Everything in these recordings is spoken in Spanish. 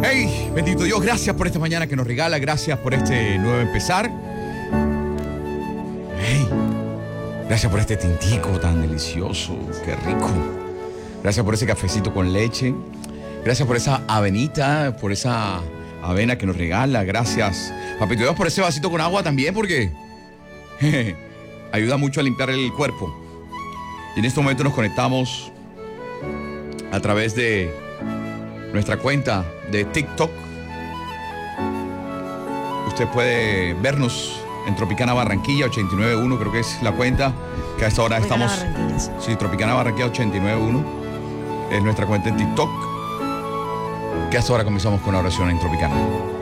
Hey, bendito Dios, gracias por esta mañana que nos regala, gracias por este nuevo empezar. Hey, gracias por este tintico tan delicioso, qué rico. Gracias por ese cafecito con leche. Gracias por esa avenita, por esa avena que nos regala. Gracias, Papito Dios, por ese vasito con agua también, porque ayuda mucho a limpiar el cuerpo. Y en este momento nos conectamos a través de nuestra cuenta de TikTok. Usted puede vernos en Tropicana Barranquilla 891, creo que es la cuenta que a esta hora Tropicana estamos. Barranquilla. Sí, Tropicana Barranquilla 891 es nuestra cuenta en TikTok. Que a esta hora comenzamos con la oración en Tropicana.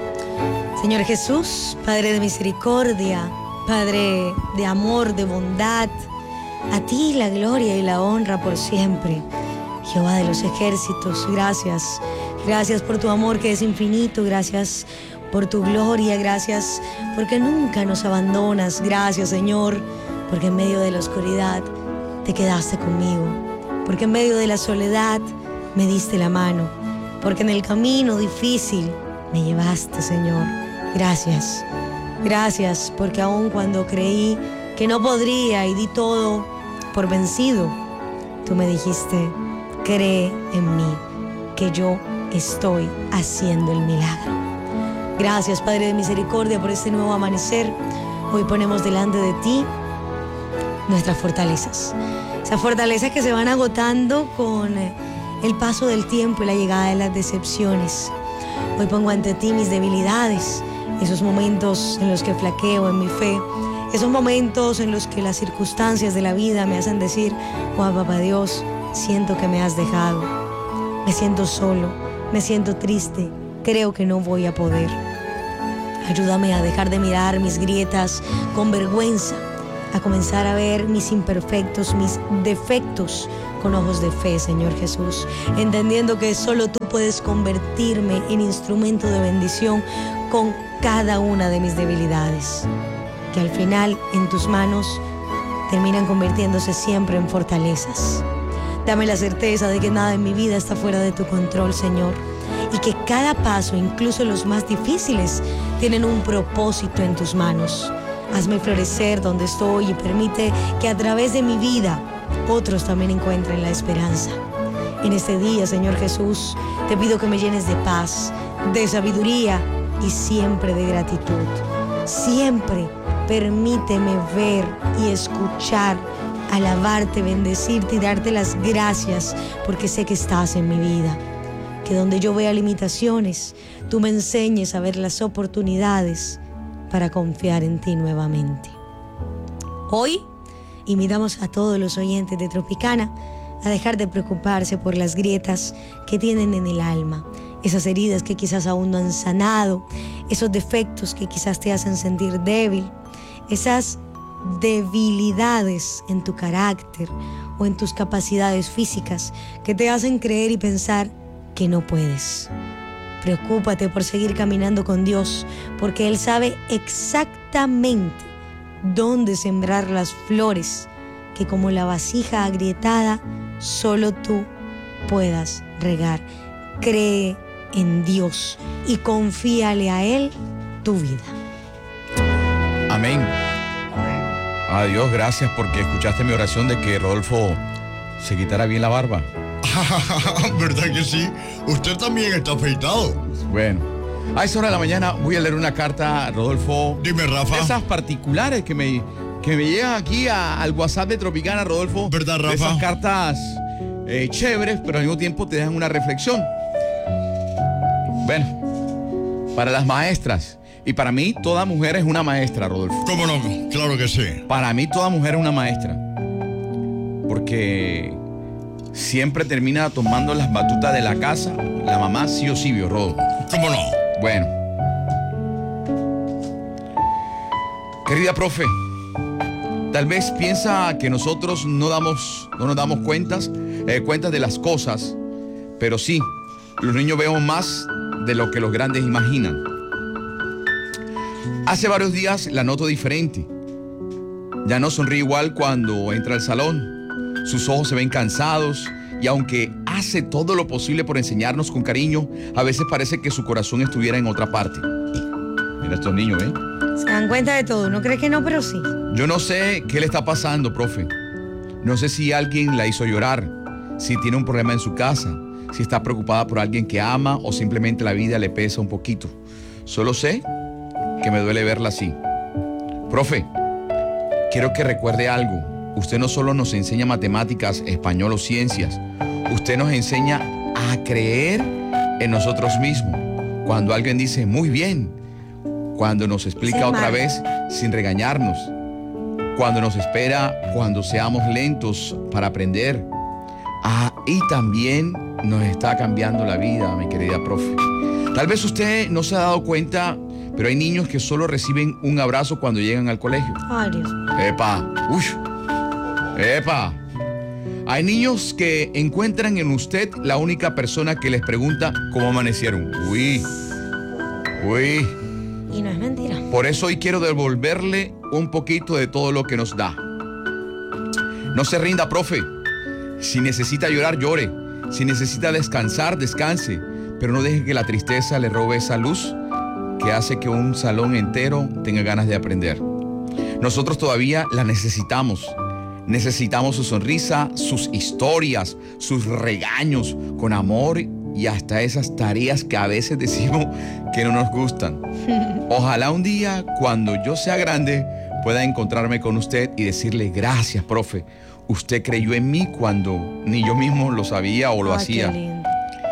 Señor Jesús, Padre de misericordia, Padre de amor, de bondad, a ti la gloria y la honra por siempre. Jehová de los ejércitos, gracias. Gracias por tu amor que es infinito, gracias por tu gloria, gracias porque nunca nos abandonas. Gracias, Señor, porque en medio de la oscuridad te quedaste conmigo, porque en medio de la soledad me diste la mano, porque en el camino difícil me llevaste, Señor. Gracias, gracias, porque aun cuando creí que no podría y di todo por vencido, tú me dijiste: cree en mí, que yo estoy haciendo el milagro. Gracias, Padre de misericordia, por este nuevo amanecer. Hoy ponemos delante de ti nuestras fortalezas. Esas fortalezas que se van agotando con el paso del tiempo y la llegada de las decepciones. Hoy pongo ante ti mis debilidades, esos momentos en los que flaqueo en mi fe, esos momentos en los que las circunstancias de la vida me hacen decir: oh, papá Dios, siento que me has dejado, me siento solo, me siento triste, creo que no voy a poder. Ayúdame a dejar de mirar mis grietas con vergüenza, a comenzar a ver mis imperfectos, mis defectos con ojos de fe, Señor Jesús, entendiendo que solo tú puedes convertirme en instrumento de bendición con cada una de mis debilidades, que al final en tus manos terminan convirtiéndose siempre en fortalezas. Dame la certeza de que nada en mi vida está fuera de tu control, Señor, y que cada paso, incluso los más difíciles, tienen un propósito en tus manos. Hazme florecer donde estoy y permite que a través de mi vida otros también encuentren la esperanza. En este día, Señor Jesús, te pido que me llenes de paz, de sabiduría y siempre de gratitud. Siempre permíteme ver y escuchar, alabarte, bendecirte y darte las gracias porque sé que estás en mi vida. Que donde yo vea limitaciones, tú me enseñes a ver las oportunidades para confiar en ti nuevamente. Hoy invitamos a todos los oyentes de Tropicana a dejar de preocuparse por las grietas que tienen en el alma, esas heridas que quizás aún no han sanado, esos defectos que quizás te hacen sentir débil, esas debilidades en tu carácter o en tus capacidades físicas que te hacen creer y pensar que no puedes. Preocúpate por seguir caminando con Dios, porque Él sabe exactamente dónde sembrar las flores que, como la vasija agrietada, solo tú puedas regar. Cree en Dios y confíale a Él tu vida. Amén. Dios, gracias porque escuchaste mi oración de que Rodolfo se quitara bien la barba. ¿Verdad que sí? Usted también está afeitado. Bueno, a esa hora de la mañana voy a leer una carta, Rodolfo. Dime, Rafa. Esas particulares que me llegan aquí al WhatsApp de Tropicana, Rodolfo. ¿Verdad, Rafa? Esas cartas chéveres, pero al mismo tiempo te dejan una reflexión. Bueno, para las maestras. Y para mí, toda mujer es una maestra, Rodolfo. ¿Cómo no? Claro que sí. Para mí, toda mujer es una maestra. Porque siempre termina tomando las batutas de la casa, la mamá sí o sí, Rodolfo. ¿Cómo no? Bueno. Querida profe, tal vez piensa que nosotros no nos damos cuentas de las cosas, pero sí, los niños vemos más de lo que los grandes imaginan. Hace varios días la noto diferente. Ya no sonríe igual cuando entra al salón. Sus ojos se ven cansados y aunque hace todo lo posible por enseñarnos con cariño, a veces parece que su corazón estuviera en otra parte. Mira estos niños, ¿eh? Se dan cuenta de todo. ¿No crees que no? Pero sí. Yo no sé qué le está pasando, profe. No sé si alguien la hizo llorar, si tiene un problema en su casa, si está preocupada por alguien que ama o simplemente la vida le pesa un poquito. Solo sé que me duele verla así. Profe, quiero que recuerde algo. Usted no solo nos enseña matemáticas, español o ciencias. Usted nos enseña a creer en nosotros mismos. Cuando alguien dice, muy bien. Cuando nos explica otra vez sin regañarnos. Cuando nos espera cuando seamos lentos para aprender. Y también nos está cambiando la vida, mi querida profe. Tal vez usted no se ha dado cuenta, pero hay niños que solo reciben un abrazo cuando llegan al colegio. Ay, Dios mío. ¡Epa! ¡Uy! ¡Epa! Hay niños que encuentran en usted la única persona que les pregunta cómo amanecieron. ¡Uy! ¡Uy! Y no es mentira. Por eso hoy quiero devolverle un poquito de todo lo que nos da. No se rinda, profe. Si necesita llorar, llore. Si necesita descansar, descanse. Pero no deje que la tristeza le robe esa luz que hace que un salón entero tenga ganas de aprender. Nosotros todavía la necesitamos. Necesitamos su sonrisa, sus historias, sus regaños con amor y hasta esas tareas que a veces decimos que no nos gustan. Ojalá un día, cuando yo sea grande, pueda encontrarme con usted y decirle gracias, profe. Usted creyó en mí cuando ni yo mismo lo sabía o lo hacía. Qué lindo.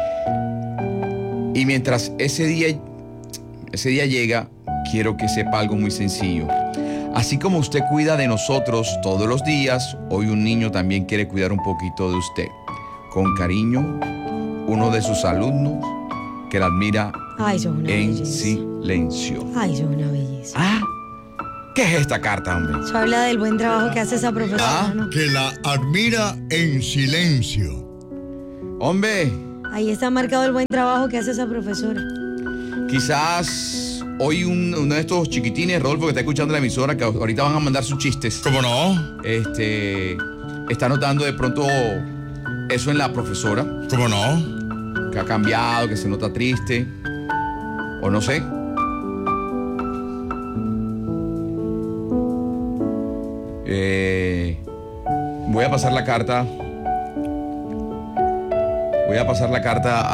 Y mientras ese día llega, quiero que sepa algo muy sencillo. Así como usted cuida de nosotros todos los días, hoy un niño también quiere cuidar un poquito de usted. Con cariño, uno de sus alumnos que la admira Ay, sos una en belleza. silencio. Ay, sos una belleza. ¿Ah? ¿Qué es esta carta, hombre? Eso habla del buen trabajo que hace esa profesora, ¿no? Que la admira en silencio. Hombre, Ahí está marcado el buen trabajo que hace esa profesora. quizás hoy uno de estos chiquitines, Rodolfo, que está escuchando la emisora, que ahorita van a mandar sus chistes, ¿Cómo no? está notando de pronto eso en la profesora, ¿Cómo no? que ha cambiado, que se nota triste, o no sé. Voy a pasar la carta